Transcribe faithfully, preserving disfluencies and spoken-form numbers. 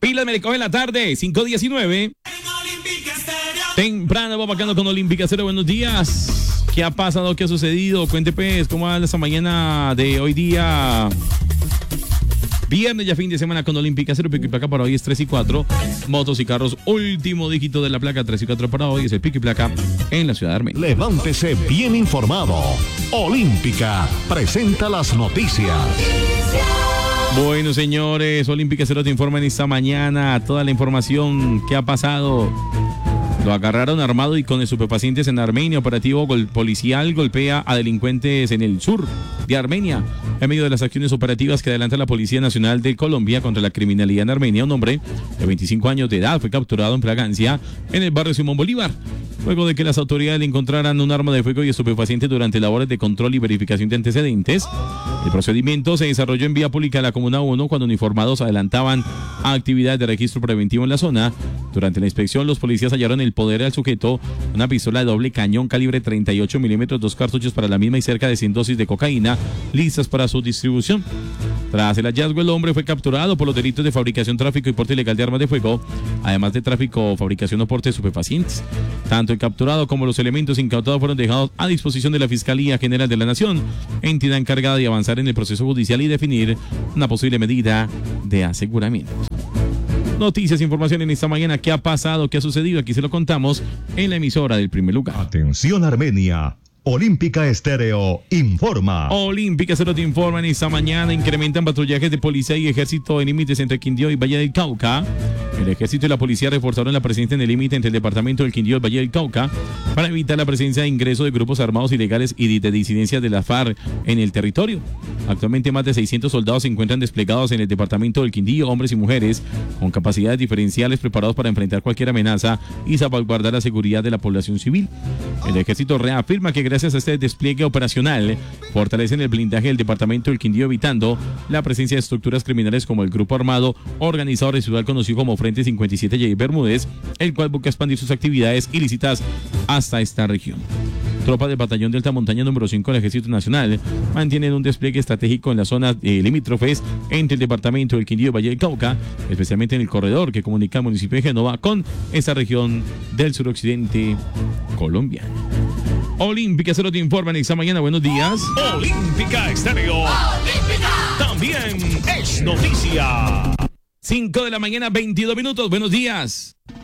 Pilas me recoge en la tarde, cinco diecinueve. Temprano, vamos bacano con Olímpica Cero. Buenos días. ¿Qué ha pasado? ¿Qué ha sucedido? Cuente pues, ¿cómo va esta mañana de hoy día? Viernes ya fin de semana con Olímpica Cero. Pico y placa para hoy es tres y cuatro. Motos y carros, último dígito de la placa, tres y cuatro para hoy es el pico y placa en la ciudad de Armenia. Levántese bien informado. Olímpica presenta las noticias. Bueno, señores, Olímpica Cero te informa en esta mañana toda la información que ha pasado. Lo agarraron armado y con estupefacientes en Armenia. Operativo gol- policial golpea a delincuentes en el sur de Armenia. En medio de las acciones operativas que adelanta la Policía Nacional de Colombia contra la criminalidad en Armenia, un hombre de veinticinco años de edad fue capturado en flagrancia en el barrio Simón Bolívar, luego de que las autoridades le encontraran un arma de fuego y estupefacientes durante labores de control y verificación de antecedentes. El procedimiento se desarrolló en vía pública de la Comuna uno cuando uniformados adelantaban actividades de registro preventivo en la zona. Durante la inspección, los policías hallaron el poder del sujeto, una pistola de doble cañón calibre treinta y ocho milímetros, dos cartuchos para la misma y cerca de cien dosis de cocaína listas para su distribución. Tras el hallazgo, el hombre fue capturado por los delitos de fabricación, tráfico y porte ilegal de armas de fuego, además de tráfico, fabricación o porte de estupefacientes. Tanto el capturado como los elementos incautados fueron dejados a disposición de la Fiscalía General de la Nación, entidad encargada de avanzar en el proceso judicial y definir una posible medida de aseguramiento. Noticias, información en esta mañana. ¿Qué ha pasado? ¿Qué ha sucedido? Aquí se lo contamos en la emisora del primer lugar. Atención Armenia. Olímpica Estéreo informa. Olímpica Cero te informa en esta mañana. Incrementan patrullajes de policía y ejército en límites entre Quindío y Valle del Cauca. El ejército y la policía reforzaron la presencia en el límite entre el departamento del Quindío y el Valle del Cauca para evitar la presencia de ingreso de grupos armados ilegales y de disidencias de la FARC en el territorio. Actualmente más de seiscientos soldados se encuentran desplegados en el departamento del Quindío, hombres y mujeres con capacidades diferenciales preparados para enfrentar cualquier amenaza y salvaguardar la seguridad de la población civil. El ejército reafirma que gracias a este despliegue operacional fortalecen el blindaje del departamento del Quindío, evitando la presencia de estructuras criminales como el grupo armado organizado residual conocido como Frente cincuenta y siete J. Bermúdez, el cual busca expandir sus actividades ilícitas hasta esta región. Tropas del Batallón de Alta Montaña número cinco del Ejército Nacional mantienen un despliegue estratégico en las zonas eh, limítrofes entre el departamento del Quindío y Valle del Cauca, especialmente en el corredor que comunica el municipio de Génova con esta región del suroccidente colombiano. Olímpica Cero te informa en esta mañana. Buenos días. Olímpica Estéreo. Olímpica También es noticia. cinco de la mañana, veintidós minutos. Buenos días.